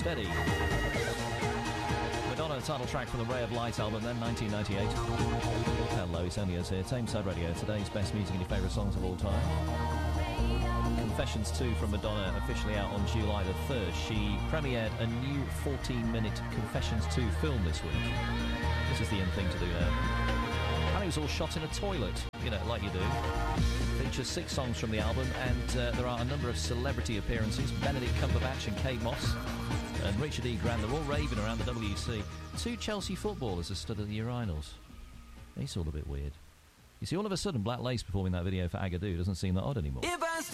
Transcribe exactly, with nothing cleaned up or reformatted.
Steady. Madonna, title track from the Ray of Light album, then nineteen ninety-eight. Hello, it's only us here. Tameside Radio, today's best music and your favourite songs of all time. Confessions two from Madonna, officially out on July the third. She premiered a new fourteen-minute Confessions two film this week. This is the in thing to do now. And it was all shot in a toilet, you know, like you do. Features six songs from the album, and uh, there are a number of celebrity appearances. Benedict Cumberbatch and Kate Moss and Richard E. Grant, they're all raving around the W C. Two Chelsea footballers are stood at the urinals. It's all a bit weird. You see, all of a sudden, Black Lace performing that video for Agadoo doesn't seem that odd anymore. If I